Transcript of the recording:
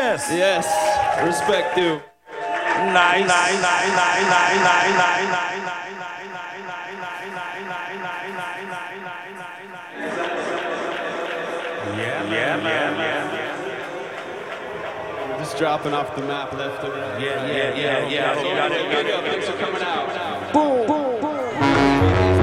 Yes. Yes. Respect you. Nice. Yeah, man. Just dropping off the map left and right. Yeah. Thanks for coming out. Boom.